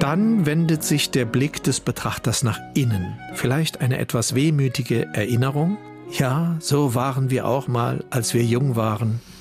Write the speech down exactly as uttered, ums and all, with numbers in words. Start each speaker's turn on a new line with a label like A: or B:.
A: Dann wendet sich der Blick des Betrachters nach innen. Vielleicht eine etwas wehmütige Erinnerung? Ja, so waren wir auch mal, als wir jung waren.